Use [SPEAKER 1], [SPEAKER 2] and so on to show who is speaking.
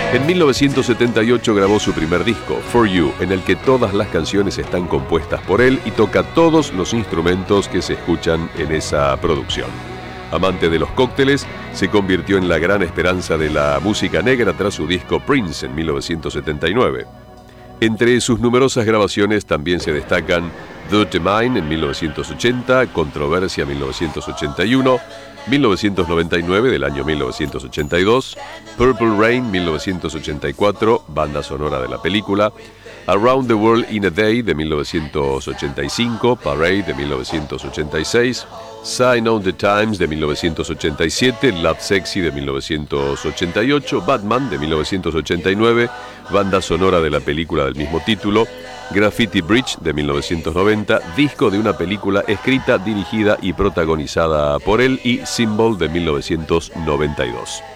[SPEAKER 1] En 1978 grabó su primer disco, For You, en el que todas las canciones están compuestas por él y toca todos los instrumentos que se escuchan en esa producción. Amante de los cócteles, se convirtió en la gran esperanza de la música negra tras su disco Prince en 1979. Entre sus numerosas grabaciones también se destacan Dirty Mind en 1980, Controversia 1981, 1999 del año 1982, Purple Rain 1984, banda sonora de la película, Around the World in a Day de 1985, Parade de 1986, Sign of the Times de 1987, Love Sexy de 1988, Batman de 1989, banda sonora de la película del mismo título, Graffiti Bridge de 1990, disco de una película escrita, dirigida y protagonizada por él, y Symbol de 1992.